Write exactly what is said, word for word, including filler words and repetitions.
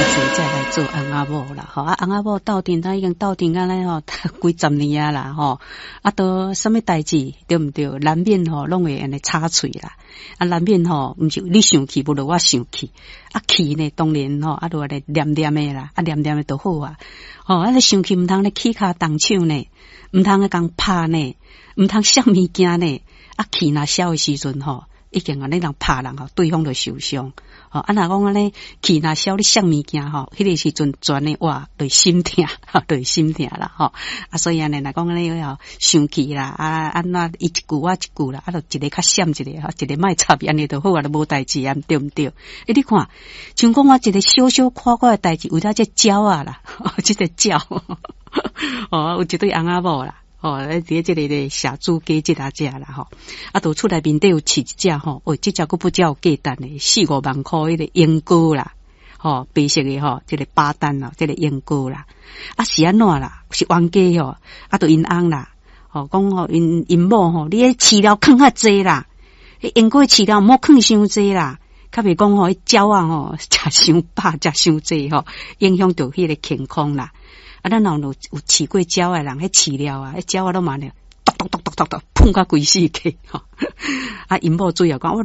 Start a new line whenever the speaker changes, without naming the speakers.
时再来做翁仔某啦，吼啊翁仔某斗阵，他已经斗阵安尼吼，几十年啊啦，吼啊都什么代志对毋对？难免吼拢会安尼插喙啦，啊难免吼，毋是你生气，不如我生气，啊气呢当然吼，啊就来念念的啦，啊念念的都好啊，吼啊你生气毋通咧起骹动手呢，毋通咧共拍呢，毋通摔物件呢，啊气若消的时阵吼。已经啊，你人拍人吼，对方就受伤。吼、哦，啊，若讲安尼气若消，你摔物件吼，迄、那个时阵全呢哇，对心痛，对心痛啦，吼、哦。啊，所以安尼若讲安尼吼，生气啦，啊，安怎伊一句我一句啦，啊，就一个较闪一个，吼，一个莫插安尼就好啊，就无代志啊，对毋对？诶，你看，像讲我一个小小看看的代志，为了这鸟啊啦，这个鸟，哦，有一对翁仔某啦。哦，伫咧即个咧社猪鸡即搭只啦吼，啊，都厝内面底有饲一只吼，哦，即只佫不只有价单诶，四五万箍迄个鹰哥啦，吼，白色诶吼，即、這个巴丹咯，即、這個鹰哥啦，啊是安怎啦？是冤家吼，啊都因翁啦，吼讲吼因因某吼，你迄饲料囥较济啦，迄鹰哥饲料莫囥伤济啦，较袂讲吼，迄鸟啊吼食伤饱食伤济吼，影响到迄个健康啦。啊，咱若有有饲过鸟诶人，迄饲料啊，迄鸟啊都嘛呢，咚咚咚咚咚咚，碰甲规死去吼。啊，因某主要讲我。